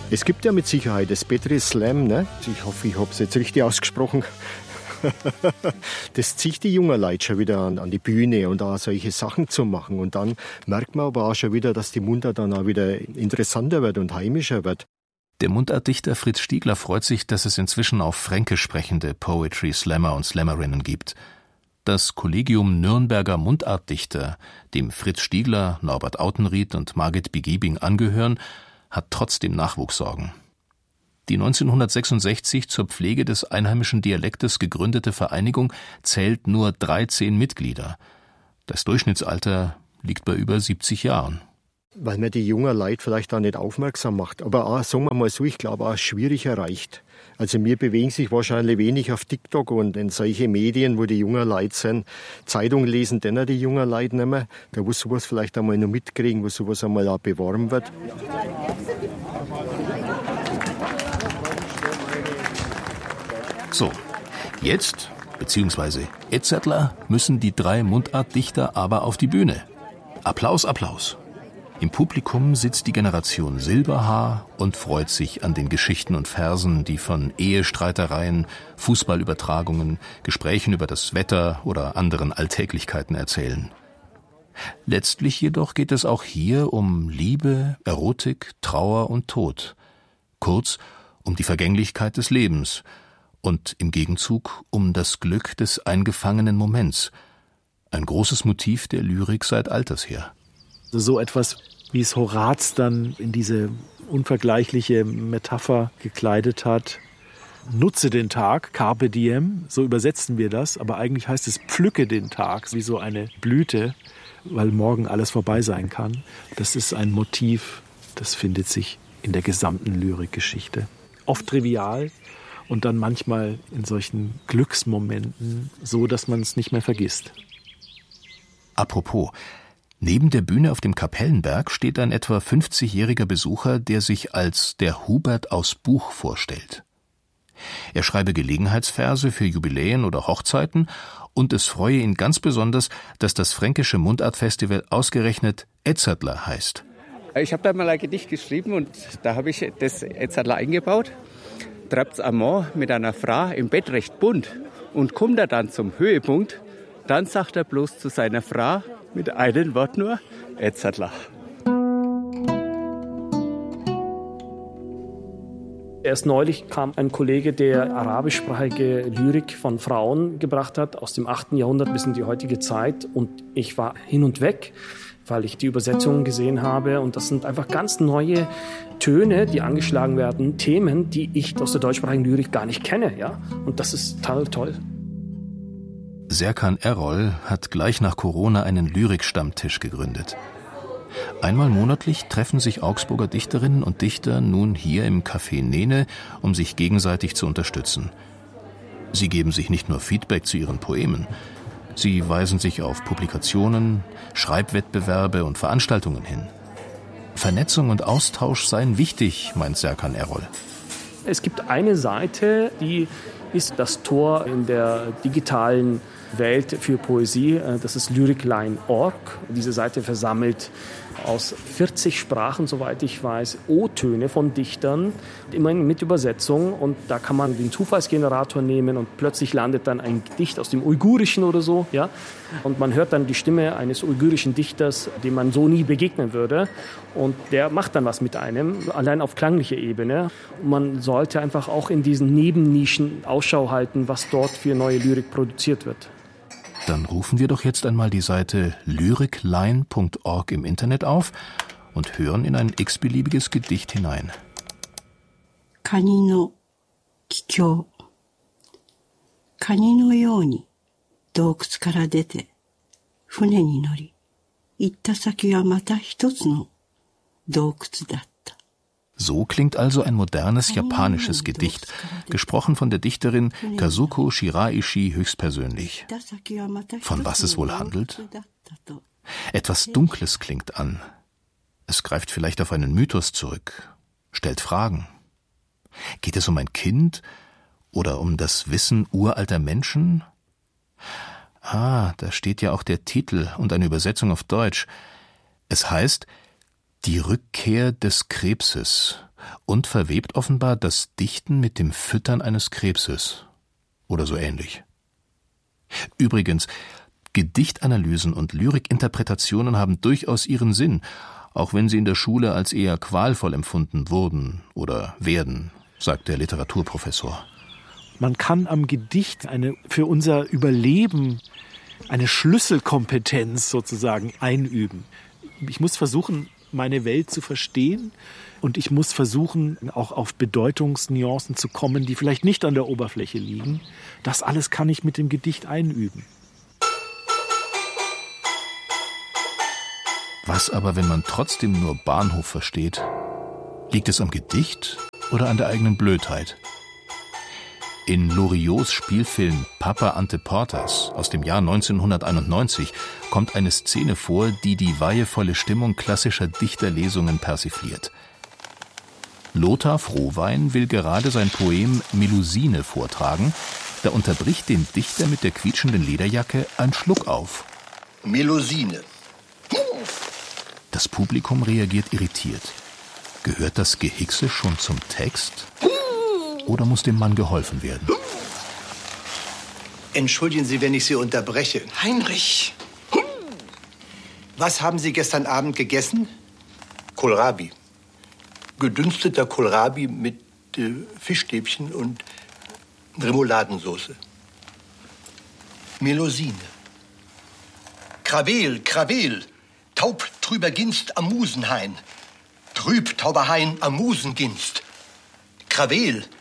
Es gibt ja mit Sicherheit das Petri Slam, ne? Ich hoffe, ich habe es jetzt richtig ausgesprochen. Das zieht die jungen Leute schon wieder an die Bühne und da solche Sachen zu machen. Und dann merkt man aber auch schon wieder, dass die Mundart dann auch wieder interessanter wird und heimischer wird. Der Mundartdichter Fritz Stiegler freut sich, dass es inzwischen auch fränkisch sprechende Poetry Slammer und Slammerinnen gibt. Das Kollegium Nürnberger Mundartdichter, dem Fritz Stiegler, Norbert Autenrieth und Margit Begebing angehören, hat trotzdem Nachwuchssorgen. Die 1966 zur Pflege des einheimischen Dialektes gegründete Vereinigung zählt nur 13 Mitglieder. Das Durchschnittsalter liegt bei über 70 Jahren. Weil man die jungen Leute vielleicht auch nicht aufmerksam macht. Aber auch, sagen wir mal so, ich glaube auch schwierig erreicht. Also wir bewegen sich wahrscheinlich wenig auf TikTok und in solche Medien, wo die jungen Leute sind. Zeitung lesen denn die jungen Leute nicht mehr. Da muss sowas vielleicht einmal noch mitkriegen, wo sowas einmal auch beworben wird. So, jetzt, beziehungsweise Etzertler, müssen die 3 Mundartdichter aber auf die Bühne. Applaus, Applaus. Im Publikum sitzt die Generation Silberhaar und freut sich an den Geschichten und Versen, die von Ehestreitereien, Fußballübertragungen, Gesprächen über das Wetter oder anderen Alltäglichkeiten erzählen. Letztlich jedoch geht es auch hier um Liebe, Erotik, Trauer und Tod. Kurz, um die Vergänglichkeit des Lebens und im Gegenzug um das Glück des eingefangenen Moments. Ein großes Motiv der Lyrik seit alters her. So etwas, wie es Horaz dann in diese unvergleichliche Metapher gekleidet hat. Nutze den Tag, carpe diem, so übersetzen wir das. Aber eigentlich heißt es pflücke den Tag, wie so eine Blüte, weil morgen alles vorbei sein kann. Das ist ein Motiv, das findet sich in der gesamten Lyrikgeschichte. Oft trivial und dann manchmal in solchen Glücksmomenten, so dass man es nicht mehr vergisst. Apropos, neben der Bühne auf dem Kapellenberg steht ein etwa 50-jähriger Besucher, der sich als der Hubert aus Buch vorstellt. Er schreibe Gelegenheitsverse für Jubiläen oder Hochzeiten und es freue ihn ganz besonders, dass das Fränkische Mundartfestival ausgerechnet Etzertler heißt. Ich habe da mal ein Gedicht geschrieben und da habe ich das Etzertler eingebaut. Treibt's amor mit einer Frau im Bett recht bunt und kommt er dann zum Höhepunkt, dann sagt er bloß zu seiner Frau mit einem Wort nur, Etzertler. Erst neulich kam ein Kollege, der arabischsprachige Lyrik von Frauen gebracht hat, aus dem 8. Jahrhundert bis in die heutige Zeit. Und ich war hin und weg, weil ich die Übersetzungen gesehen habe. Und das sind einfach ganz neue Töne, die angeschlagen werden, Themen, die ich aus der deutschsprachigen Lyrik gar nicht kenne. Ja? Und das ist toll. Serkan Erol hat gleich nach Corona einen Lyrikstammtisch gegründet. Einmal monatlich treffen sich Augsburger Dichterinnen und Dichter nun hier im Café Nene, um sich gegenseitig zu unterstützen. Sie geben sich nicht nur Feedback zu ihren Poemen, sie weisen sich auf Publikationen, Schreibwettbewerbe und Veranstaltungen hin. Vernetzung und Austausch seien wichtig, meint Serkan Erol. Es gibt eine Seite, die ist das Tor in der digitalen Welt für Poesie. Das ist lyricline.org. Diese Seite versammelt aus 40 Sprachen, soweit ich weiß, O-Töne von Dichtern, immerhin mit Übersetzung. Und da kann man den Zufallsgenerator nehmen und plötzlich landet dann ein Gedicht aus dem Uigurischen oder so. Ja? Und man hört dann die Stimme eines uigurischen Dichters, dem man so nie begegnen würde. Und der macht dann was mit einem, allein auf klanglicher Ebene. Und man sollte einfach auch in diesen Nebennischen Ausschau halten, was dort für neue Lyrik produziert wird. Dann rufen wir doch jetzt einmal die Seite lyricline.org im Internet auf und hören in ein x-beliebiges Gedicht hinein. Kani no kikyou. Kani no you ni doukutsu kara dete fune ni nori itta saki wa mata hitotsu no doukutsu datta. So klingt also ein modernes japanisches Gedicht, gesprochen von der Dichterin Kazuko Shiraishi höchstpersönlich. Von was es wohl handelt? Etwas Dunkles klingt an. Es greift vielleicht auf einen Mythos zurück, stellt Fragen. Geht es um ein Kind oder um das Wissen uralter Menschen? Da steht ja auch der Titel und eine Übersetzung auf Deutsch. Es heißt Die Rückkehr des Krebses und verwebt offenbar das Dichten mit dem Füttern eines Krebses. Oder so ähnlich. Übrigens, Gedichtanalysen und Lyrikinterpretationen haben durchaus ihren Sinn, auch wenn sie in der Schule als eher qualvoll empfunden wurden oder werden, sagt der Literaturprofessor. Man kann am Gedicht für unser Überleben eine Schlüsselkompetenz sozusagen einüben. Ich muss versuchen, meine Welt zu verstehen und ich muss versuchen, auch auf Bedeutungsnuancen zu kommen, die vielleicht nicht an der Oberfläche liegen. Das alles kann ich mit dem Gedicht einüben. Was aber, wenn man trotzdem nur Bahnhof versteht? Liegt es am Gedicht oder an der eigenen Blödheit? In Loriots Spielfilm Papa Ante Portas aus dem Jahr 1991 kommt eine Szene vor, die die weihevolle Stimmung klassischer Dichterlesungen persifliert. Lothar Frohwein will gerade sein Poem Melusine vortragen, da unterbricht den Dichter mit der quietschenden Lederjacke ein Schluckauf. Melusine. Das Publikum reagiert irritiert. Gehört das Gehickse schon zum Text? Oder muss dem Mann geholfen werden? Entschuldigen Sie, wenn ich Sie unterbreche. Heinrich! Was haben Sie gestern Abend gegessen? Kohlrabi. Gedünsteter Kohlrabi mit Fischstäbchen und Remouladensoße. Melusine. Krawel, Krawel. Taub trüber Ginst am Musenhain. Trüb tauber Hain am Musenginst. Krawel,